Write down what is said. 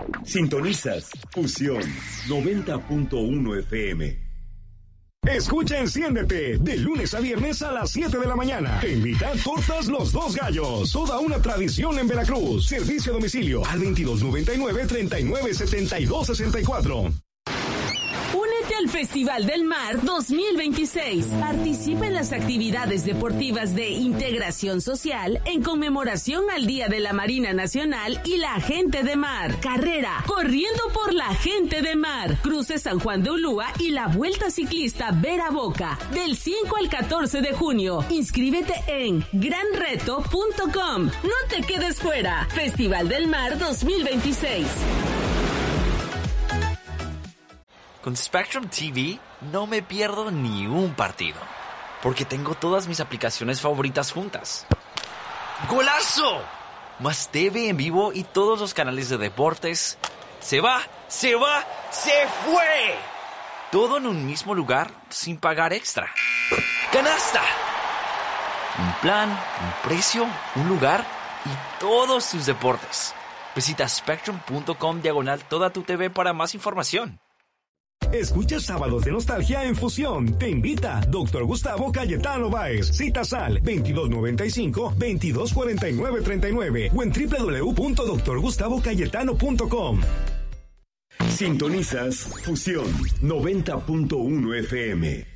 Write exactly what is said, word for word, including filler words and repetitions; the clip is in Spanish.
Sintonizas Fusión noventa punto uno F M. Escucha Enciéndete, de lunes a viernes a las siete de la mañana. Te invita a Tortas Los Dos Gallos, toda una tradición en Veracruz. Servicio a domicilio al veintidós noventa y nueve, treinta y nueve, setenta y dos sesenta y cuatro. Únete al Festival del Mar dos mil veintiséis. Participa en las actividades deportivas de integración social en conmemoración al Día de la Marina Nacional y la Gente de Mar. Carrera Corriendo por la Gente de Mar. Cruce San Juan de Ulúa y la Vuelta Ciclista Vera Boca del cinco al catorce de junio. Inscríbete en gran reto punto com. No te quedes fuera. Festival del Mar dos mil veintiséis. Con Spectrum T V no me pierdo ni un partido, porque tengo todas mis aplicaciones favoritas juntas. ¡Golazo! Más T V en vivo y todos los canales de deportes. ¡Se va! ¡Se va! ¡Se fue! Todo en un mismo lugar sin pagar extra. ¡Canasta! Un plan, un precio, un lugar y todos tus deportes. Visita spectrum punto com diagonal toda tu T V para más información. Escucha Sábados de Nostalgia en Fusión. Te invita doctor Gustavo Cayetano Báez. Citas al veintidós noventa y cinco, veintidós cuarenta y nueve treinta y nueve o en doble u doble u doble u punto doctor gustavo cayetano punto com. Sintonizas Fusión noventa punto uno F M.